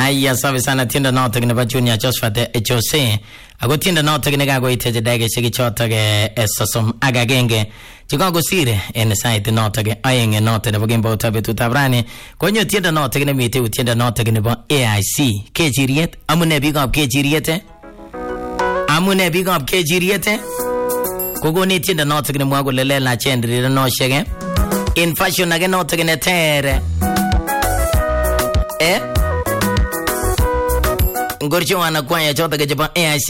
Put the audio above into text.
Aya sabi sana tienda noto kine ba Junior Josphat Jose. Ako tienda noto kine kago iteje dege shiki choto ke sosom agagenge. Chikago sire ene site noto ke ayenge noto ne bagimba utabe tutabrani. Konyo tienda noto kine mite u tienda noto kine ba AIC. Kejiriet amune big up kejiriete. Amune big up kejiriete. Kogo ni tienda noto kine mwago lele la chendri no shege. In fashion again noto kine tere. Ngorcho anakuwa ya chota ke japa AIC